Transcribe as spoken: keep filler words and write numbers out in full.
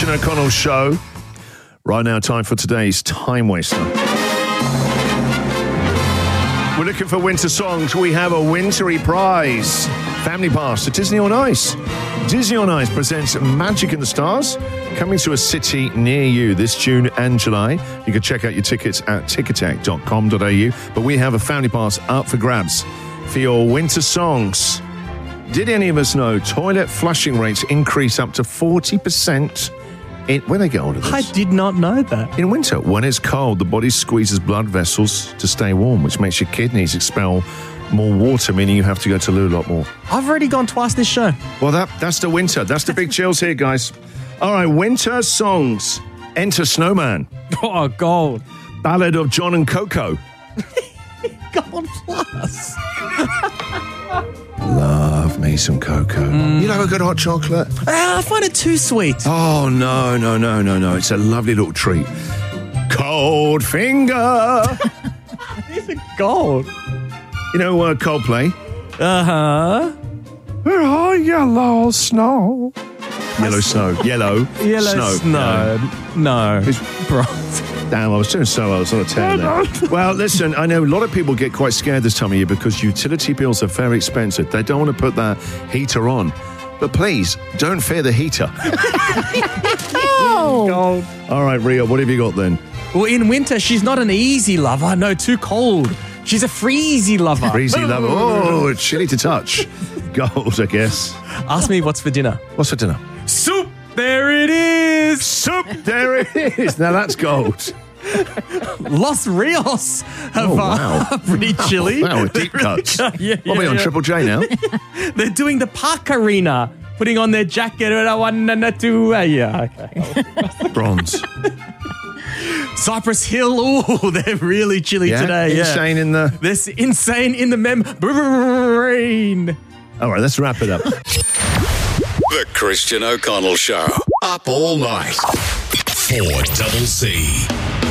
Christian O'Connell Show. Right now, time for today's Time Waster. We're looking for winter songs. We have a wintry prize. Family Pass to Disney on Ice. Disney on Ice presents Magic in the Stars, coming to a city near you this June and July. You can check out your tickets at ticketek dot com dot a u. But we have a Family Pass up for grabs for your winter songs. Did any of us know toilet flushing rates increase up to forty percent in, when they get older? I did not know that. In winter, when it's cold, the body squeezes blood vessels to stay warm, which makes your kidneys expel more water, meaning you have to go to the loo a lot more. I've already gone twice this show. Well, that that's the winter. That's the big chills here, guys. All right, winter songs. Enter Snowman. Oh, gold. Ballad of John and Coco. Gold plus. Love me some cocoa. Mm. You love a good hot chocolate? Uh, I find it too sweet. Oh, no, no, no, no, no. It's a lovely little treat. Cold Finger. These are gold. You know uh, Coldplay? Uh-huh. Where are yellow snow? Yellow snow. Yellow, Yellow snow. snow. No. no. It's bronze. Damn, I was doing so well. I was on a tear there. Well, listen, I know a lot of people get quite scared this time of year because utility bills are very expensive. They don't want to put that heater on. But please, don't fear the heater. Oh. Gold. All right, Ria, what have you got then? Well, in winter, she's not an easy lover. No, too cold. She's a freezy lover. Freezy lover. Oh, it's chilly to touch. Gold, I guess. Ask me what's for dinner. What's for dinner? Soup. There it is. Soup. There it is. Now that's gold. Los Rios have Oh, wow. uh, pretty chilly. Wow, with deep cuts. yeah, yeah, What are we on, yeah. Triple J now? They're doing the Park Arena, putting on their jacket. And a one and a two. Uh, yeah, okay. Bronze. Cypress Hill. Oh, they're really chilly Yeah? today. Insane yeah. in the... They're s- insane in the membrane. All right, let's wrap it up. The Christian O'Connell Show. Up all night. four double C.